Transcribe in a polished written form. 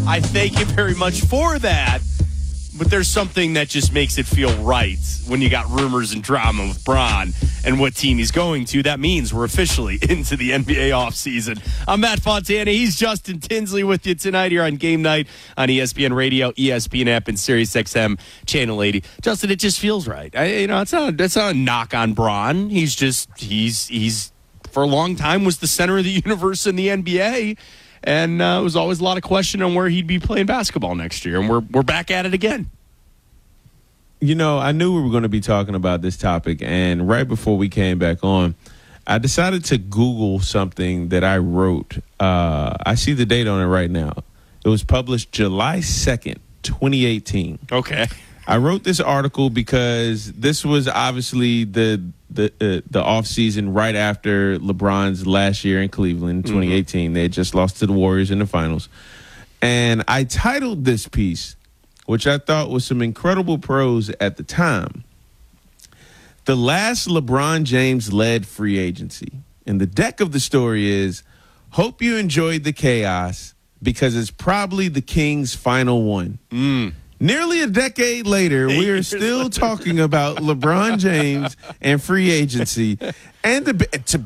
I thank you very much for that. But there's something that just makes it feel right when you got rumors and drama with Bron and what team he's going to. That means we're officially into the NBA offseason. I'm Matt Fontana. He's Justin Tinsley with you tonight here on Game Night on ESPN Radio, ESPN app, and SiriusXM Channel 80. Justin, it just feels right. It's not a knock on Bron. He's for a long time was the center of the universe in the NBA. And it was always a lot of question on where he'd be playing basketball next year. And we're back at it again. I knew we were going to be talking about this topic. And right before we came back on, I decided to Google something that I wrote. I see the date on it right now. It was published July 2nd, 2018. Okay. I wrote this article because this was obviously the off season right after LeBron's last year in Cleveland, 2018. Mm-hmm. They had just lost to the Warriors in the finals. And I titled this piece, which I thought was some incredible prose at the time, "The Last LeBron James-Led Free Agency." And the deck of the story is, "Hope you enjoyed the chaos because it's probably the Kings' final one." Nearly a decade later, we are still talking about LeBron James and free agency. And to